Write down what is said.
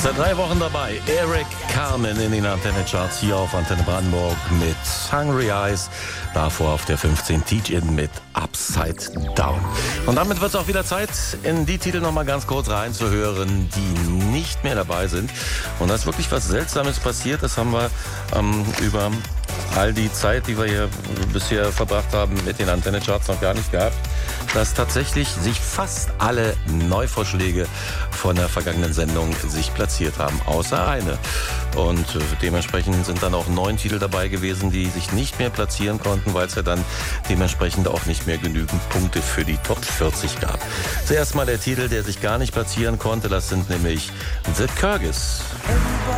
Seit 3 Wochen dabei, Eric Carmen in den Antenne-Charts hier auf Antenne Brandenburg mit Hungry Eyes. Davor auf der 15 Teach-In mit Upside Down. Und damit wird es auch wieder Zeit, in die Titel nochmal ganz kurz reinzuhören, die nicht mehr dabei sind. Und da ist wirklich was Seltsames passiert. Das haben wir über all die Zeit, die wir hier bisher verbracht haben, mit den Antenne-Charts noch gar nicht gehabt, dass tatsächlich sich fast alle Neuvorschläge von der vergangenen Sendung sich platziert haben, außer eine. Und dementsprechend sind dann auch 9 Titel dabei gewesen, die sich nicht mehr platzieren konnten, weil es ja dann dementsprechend auch nicht mehr genügend Punkte für die Top 40 gab. Zuerst mal der Titel, der sich gar nicht platzieren konnte, das sind nämlich The Kyrgyz.